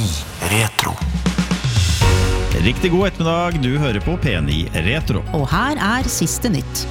Retro. Riktig god ettermiddag, du hører på P9 Retro. Og her siste nytt.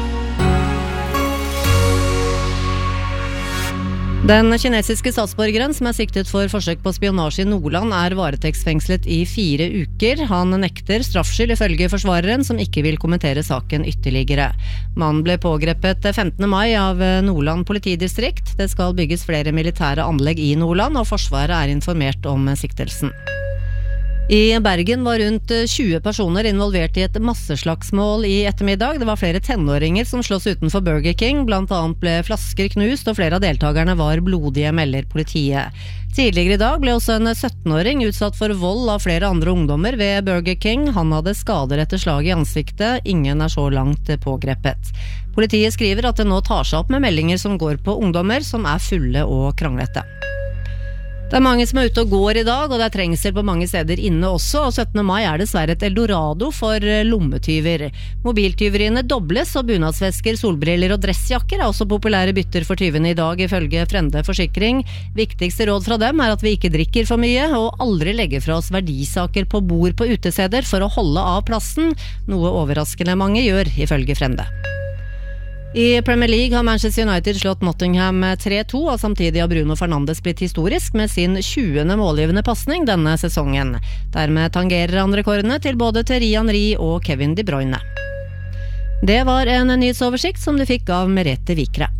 Den kinesiske statsborgeren som siktet for forsøk på spionasje I Nordland varetektsfengslet I 4 uker. Han nekter straffskyld ifølge forsvareren som ikke vil kommentere saken ytterligere. Mannen ble pågrepet 15. mai av Nordland politidistrikt. Det skal bygges flere militære anlegg I Nordland, og forsvaret informert om siktelsen. I Bergen var rundt 20 personer involvert I et masseslagsmål I ettermiddag. Det var flere tenåringer som slåss utenfor Burger King. Blant annet ble flasker knust, og flere av deltakerne var blodige, melder politiet. Tidligere I dag ble også en 17-åring utsatt for vold av flere andre ungdommer ved Burger King. Han hadde skader etter slag I ansiktet. Ingen så langt pågrepet. Politiet skriver at det nå tar seg opp med meldinger som går på ungdommer som fulle og kranglete. Det mange som ute og går I dag, og det trengsel på mange steder inne også, og 17. mai dessverre et eldorado for lommetyver. Mobiltyveriene dobles, og bunadsvesker, solbriller og dressjakker også populære bytter for tyvene I dag, ifølge Frende Forsikring. Viktigste råd fra dem at vi ikke drikker for mye, og aldri legger fra oss verdisaker på bord på utesteder for å holde av plassen, noe overraskende mange gjør, ifølge Frende. I Premier League har Manchester United slått Nottingham 3-2, og samtidig har Bruno Fernandes blitt historisk med sin 20. målgivende passning denne sesongen. Dermed tangerer han rekordene til både Thierry Henry og Kevin De Bruyne. Det var en nyhetsoversikt som du fikk av Merete Vikre.